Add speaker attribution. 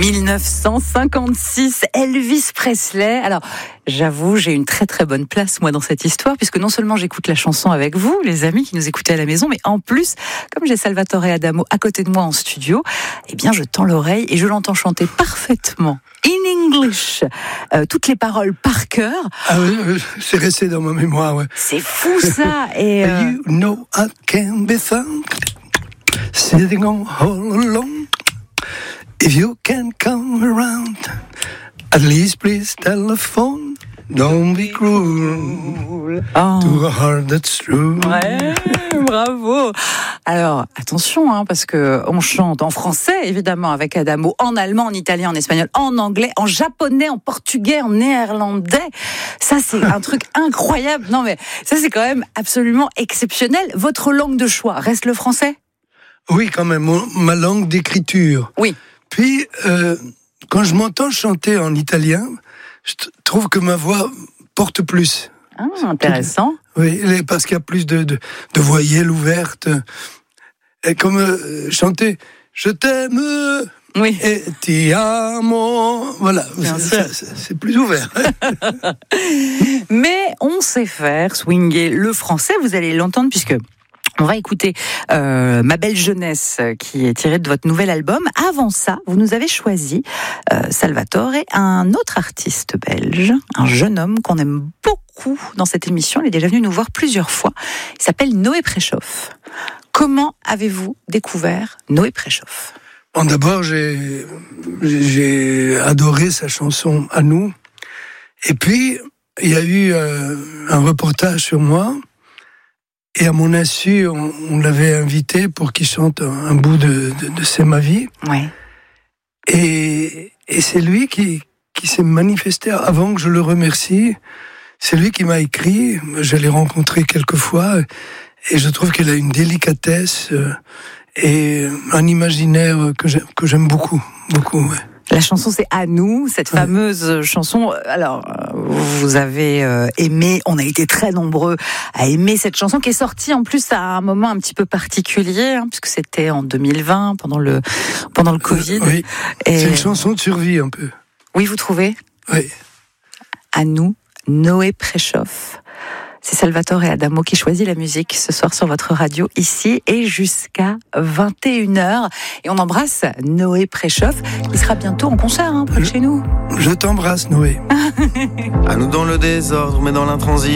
Speaker 1: 1956, Elvis Presley. Alors, j'avoue, j'ai une très très bonne place moi dans cette histoire, puisque non seulement j'écoute la chanson avec vous, les amis qui nous écoutez à la maison, mais en plus, comme j'ai Salvatore Adamo à côté de moi en studio, eh bien je tends l'oreille et je l'entends chanter parfaitement, in English, toutes les paroles par cœur.
Speaker 2: Ah oui, c'est resté dans ma mémoire, ouais.
Speaker 1: C'est fou ça. Et
Speaker 2: You know I can be found sitting on all alone. If you can come around, at least please telephone. Don't be cruel to a heart that's true.
Speaker 1: Ouais, bravo. Alors, attention, parce que on chante en français, évidemment, avec Adamo, en allemand, en italien, en espagnol, en anglais, en japonais, en portugais, en néerlandais. Ça, c'est un truc incroyable. Non, mais ça, c'est quand même absolument exceptionnel. Votre langue de choix reste le français ?
Speaker 2: Oui, quand même, ma langue d'écriture.
Speaker 1: Oui.
Speaker 2: Puis, quand je m'entends chanter en italien, je trouve que ma voix porte plus.
Speaker 1: Ah, intéressant.
Speaker 2: Oui, parce qu'il y a plus de voyelles ouvertes. Et comme chanter « Je t'aime »
Speaker 1: oui.
Speaker 2: et « Ti amo », voilà, c'est plus ouvert.
Speaker 1: Mais on sait faire swinger le français, vous allez l'entendre puisque... On va écouter Ma belle jeunesse qui est tirée de votre nouvel album. Avant ça, vous nous avez choisi, Salvatore, un autre artiste belge, un jeune homme qu'on aime beaucoup dans cette émission. Il est déjà venu nous voir plusieurs fois. Il s'appelle Noé Préchoff. Comment avez-vous découvert Noé Préchoff ?
Speaker 2: Bon, d'abord, j'ai adoré sa chanson « À nous ». Et puis, il y a eu un reportage sur moi. Et à mon insu, on l'avait invité pour qu'il chante un bout de C'est ma vie.
Speaker 1: Ouais.
Speaker 2: Et c'est lui qui s'est manifesté avant que je le remercie. C'est lui qui m'a écrit. Je l'ai rencontré quelques fois. Et je trouve qu'il a une délicatesse et un imaginaire que j'aime beaucoup. Beaucoup, ouais.
Speaker 1: La chanson, c'est À nous, cette fameuse chanson. Alors, vous avez aimé, on a été très nombreux à aimer cette chanson qui est sortie en plus à un moment un petit peu particulier, puisque c'était en 2020, pendant le Covid.
Speaker 2: Oui,
Speaker 1: et...
Speaker 2: c'est une chanson de survie un peu.
Speaker 1: Oui, vous trouvez ?
Speaker 2: Oui.
Speaker 1: À nous, Noé Préchoff. C'est Salvatore Adamo qui choisit la musique ce soir sur votre radio, ici et jusqu'à 21h. Et on embrasse Noé Préchoff, qui sera bientôt en concert près de chez nous.
Speaker 2: Je t'embrasse, Noé.
Speaker 3: À nous dans le désordre, mais dans l'intransigeance.